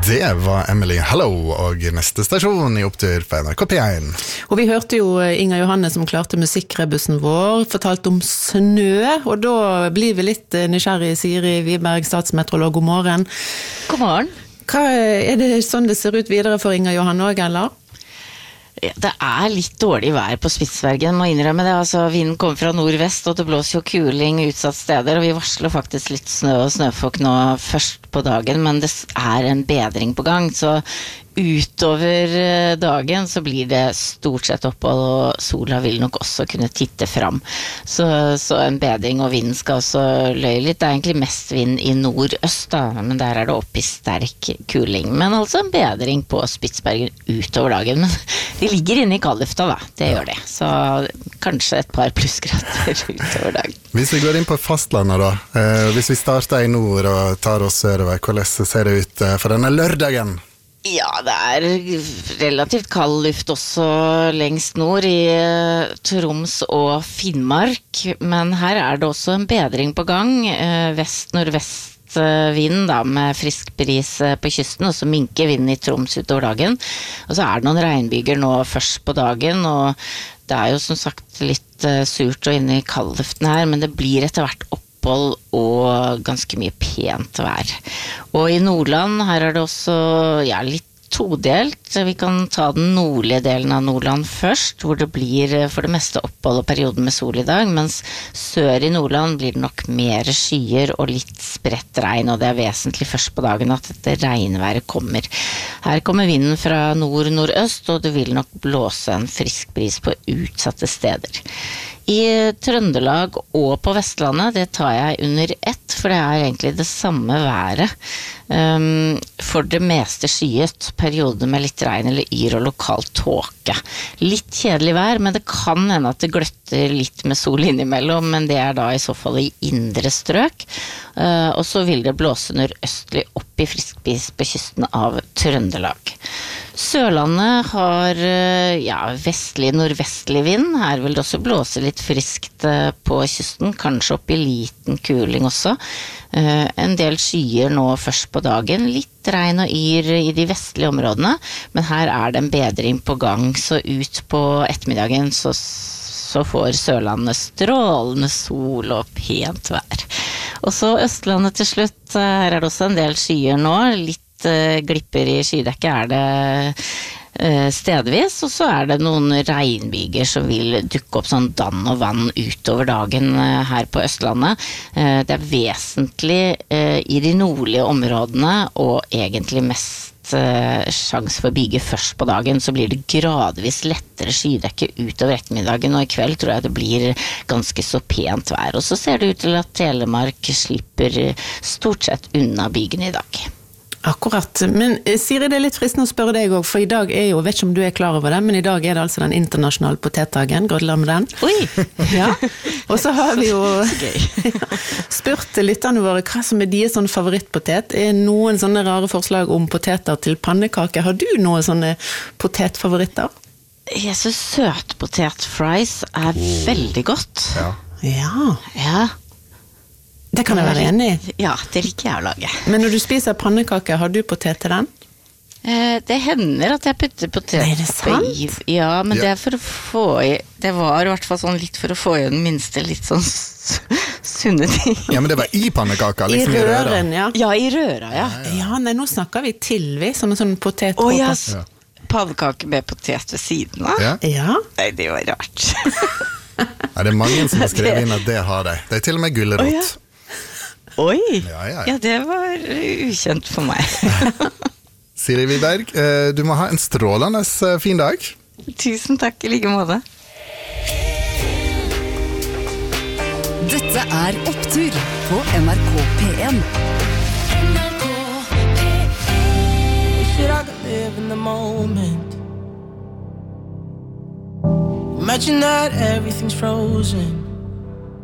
Det var Emily Hello, og neste stasjon I opptur på NRK P1. Og vi hørte jo Inger Johanne som klarte musikkrebussen vår, fortalt om snø, og da blir vi litt nysgjerrig, Siri Wiberg, statsmeteorolog, god morgen. God morgen. Det sånn det ser ut videre for Inger Johanne også, eller? Ja, det litt dårlig vær på Spitsbergen, må innrømme det. Altså, vinden kommer fra nordvest, og det blåser jo kuling utsatt steder, og vi varsler faktisk litt snø og snøfokk nå først på dagen, men det en bedring på gang, så utover dagen så blir det stort sett opphold, og sola vil nok også kunne titte fram. Så en bedring, og vinden skal også løye litt. Det egentlig mest vind I nordøst, da, men der det opp I sterk kuling. Men altså en bedring på Spitsbergen utover dagen. Men de ligger inne I kaldlufta, da. Det gjør de. Så kanskje et par plussgrader utover dagen. Hvis vi går inn på fastlandet da, hvis vi starter I nord og tar oss sørover, hvordan ser det ut for denne lørdagen? Ja, det relativt kald luft også lengst nord I Troms og Finnmark, men her det også en bedring på gang, vest-nordvest-vind da, med frisk bris på kysten, og så minker vinden I Troms utover dagen, og så det noen regnbyger nå først på dagen, og det jo som sagt litt surt og inne I kaldluften her, men det blir etter hvert og ganske mye pent vær. Og I Nordland, her det også litt todelt. Vi kan ta den nordlige delen av Nordland først, hvor det blir for det meste opphold og perioden med sol I dag, mens sør I Nordland blir det nok mer skyer og litt spredt regn, og det vesentlig først på dagen at dette regnværet kommer. Her kommer vinden fra nord-nordøst, og det vil nok blåse en frisk bris på utsatte steder. I Trøndelag og på Vestlandet, det tar jeg under ett, for det egentlig det samme været. For det meste skyet, perioder med litt regn eller yr og lokal tåke. Litt kjedelig vær, men det kan hende at det gløtter litt med sol innimellom, men det da I så fall I indre strøk. Og så vil det blåse nordøstlig opp I frisk bris på kysten av Trøndelag. Sørlandet har vestlig-nordvestlig vind. Her vil det også blåse litt friskt på kysten, kanskje opp I liten kuling også. En del skyer nå først på dagen, litt regn og yr I de vestlige områdene, men her det en bedring på gang, så ut på ettermiddagen så får Sørlandet strålende sol og pent vær. Og så Østlandet til slutt, her det også en del skyer nå, litt glipper I skydekket det stedvis, og så det noen regnbyger som vil dukke opp sånn dann og vann utover dagen her på Østlandet. Det vesentlig I de nordlige områdene, og egentlig mest sjans for byger først på dagen, så blir det gradvis lettere skydekke utover ettermiddagen, og I kveld tror jeg det blir ganske så pent vær. Og så ser det ut til at Telemark slipper stort sett unna bygene I dag. Akkurat, men Siri, det litt fristende å spørre deg også, for I dag jo, vet ikke om du klar over det, men I dag det altså den internasjonale potetdagen, gratulerer med den. Oi! Ja, og så har vi jo spurt lytterne våre hva som deres sånn favorittpotet. Noen sånne rare forslag om poteter til pannekake? Har du noen sånne potetfavoritter? Jeg synes søtpotetfries veldig godt. Ja. Det kan jeg være enig I. Ja, det liker jeg å lage. Men når du spiser pannekake, har du potet til den? Det hender at jeg putter potet Nei, det sant? Ja, men det for å få I det var I hvert fall sånn litt for å få I den minste litt sånn sunne ting. Ja, men det var I pannekaka, liksom I røren, ja. Ja, I røra, ja. Ja, nei, nå snakker vi til vi, som en sånn potet. Ja, pannekake med potet ved siden av. Ja. Nei, det var rart. Det mange som har skrevet inn at det har de. Det til og med gullerot. Oi, ja, det var ukjent for meg. Siri Wiberg, du må ha en strålende fin dag. Tusen takk I like måte. Dette Opptur på NRK P1. Should I live in the moment? Imagine that everything's frozen.